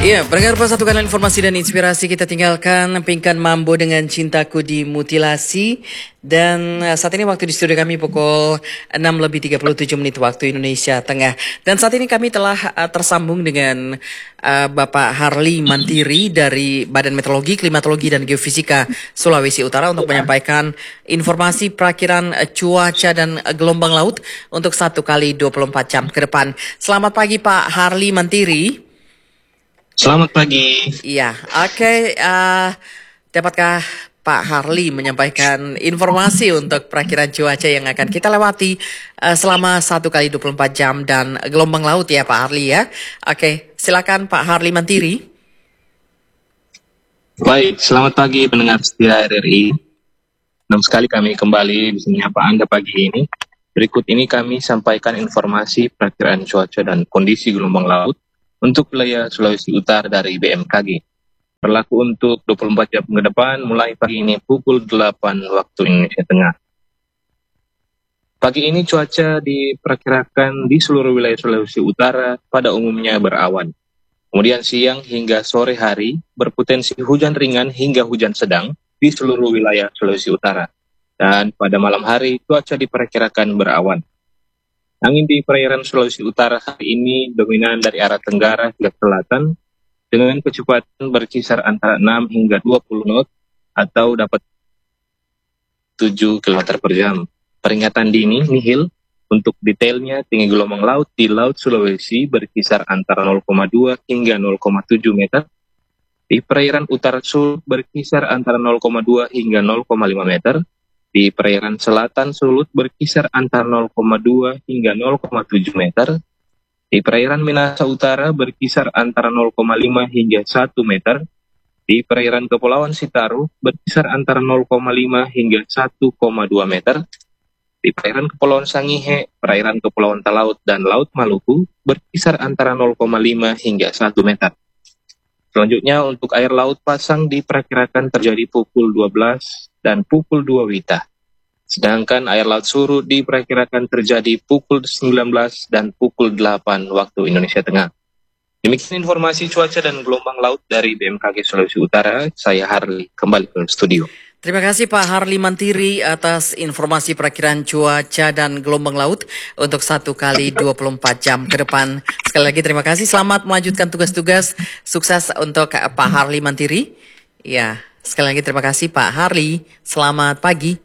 Iya, pendengar satu kanal informasi dan inspirasi, kita tinggalkan Pinkan Mambo dengan Cintaku Dimutilasi. Dan saat ini waktu di studio kami pukul 6:37 waktu Indonesia Tengah. Dan saat ini kami telah tersambung dengan Bapak Harli Mantiri dari Badan Meteorologi, Klimatologi dan Geofisika Sulawesi Utara untuk menyampaikan informasi perakiran cuaca dan gelombang laut untuk 1 kali 24 jam ke depan. Selamat pagi Pak Harli Mantiri. Selamat pagi. Iya, oke. Dapatkah Pak Harli menyampaikan informasi untuk perakiran cuaca yang akan kita lewati selama 1 kali 24 jam dan gelombang laut ya Pak Harli ya? Oke, silakan Pak Harli Mantiri. Baik, selamat pagi pendengar setia RRI. Senang sekali kami kembali bisa menyapa Anda pagi ini. Berikut ini kami sampaikan informasi perakiran cuaca dan kondisi gelombang laut untuk wilayah Sulawesi Utara dari BMKG. Berlaku untuk 24 jam ke depan mulai pagi ini pukul 8 waktu Indonesia Tengah. Pagi ini cuaca diperkirakan di seluruh wilayah Sulawesi Utara pada umumnya berawan. Kemudian siang hingga sore hari berpotensi hujan ringan hingga hujan sedang di seluruh wilayah Sulawesi Utara. Dan pada malam hari cuaca diperkirakan berawan. Angin di perairan Sulawesi Utara hari ini dominan dari arah tenggara hingga selatan dengan kecepatan berkisar antara 6 hingga 20 knot atau dapat 7 km per jam. Peringatan dini nihil untuk detailnya tinggi gelombang laut di Laut Sulawesi berkisar antara 0,2 hingga 0,7 meter. Di perairan utara Sulut berkisar antara 0,2 hingga 0,5 meter. Di perairan selatan Sulut berkisar antara 0,2 hingga 0,7 meter. Di perairan Minahasa Utara berkisar antara 0,5 hingga 1 meter. Di perairan Kepulauan Sitaru berkisar antara 0,5 hingga 1,2 meter. Di perairan Kepulauan Sangihe, perairan Kepulauan Talaut, dan Laut Maluku berkisar antara 0,5 hingga 1 meter. Selanjutnya untuk air laut pasang diperkirakan terjadi pukul 12 dan pukul 2 WITA. Sedangkan air laut surut diperkirakan terjadi pukul 19 dan pukul 8 waktu Indonesia Tengah. Demikian informasi cuaca dan gelombang laut dari BMKG Sulawesi Utara. Saya Harli, kembali ke studio. Terima kasih Pak Harli Mantiri atas informasi perakiran cuaca dan gelombang laut untuk 1 kali 24 jam ke depan. Sekali lagi terima kasih, selamat melanjutkan tugas-tugas, sukses untuk Pak Harli Mantiri. Ya, sekali lagi terima kasih Pak Harli, selamat pagi.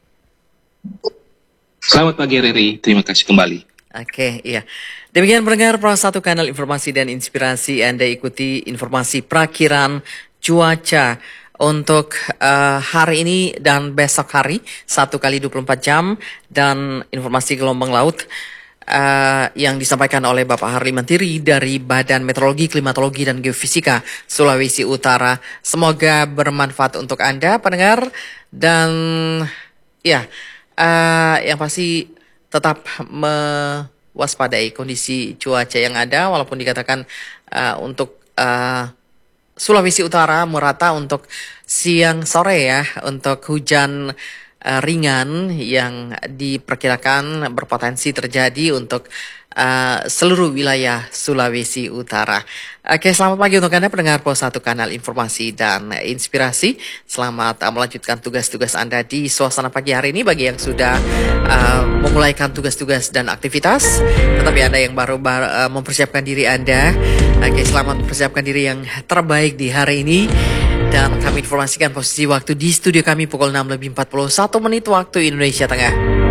Selamat pagi Riri, terima kasih kembali. Oke, iya. Demikian pendengar satu kanal informasi dan inspirasi, Anda ikuti informasi perakiran cuaca untuk hari ini dan besok hari 1 kali 24 jam dan informasi gelombang laut yang disampaikan oleh Bapak Harli Mantiri dari Badan Meteorologi, Klimatologi dan Geofisika Sulawesi Utara. Semoga bermanfaat untuk Anda pendengar dan ya yang pasti tetap mewaspadai kondisi cuaca yang ada walaupun dikatakan untuk Sulawesi Utara merata untuk siang sore ya untuk hujan ringan yang diperkirakan berpotensi terjadi untuk seluruh wilayah Sulawesi Utara. Oke, selamat pagi untuk Anda pendengar Pos 1 Kanal Informasi dan Inspirasi. Selamat melanjutkan tugas-tugas Anda di suasana pagi hari ini bagi yang sudah memulaikan tugas-tugas dan aktivitas. Tetapi Anda yang baru mempersiapkan diri Anda, oke, selamat mempersiapkan diri yang terbaik di hari ini. Dan kami informasikan posisi waktu di studio kami pukul 6:41 waktu Indonesia Tengah.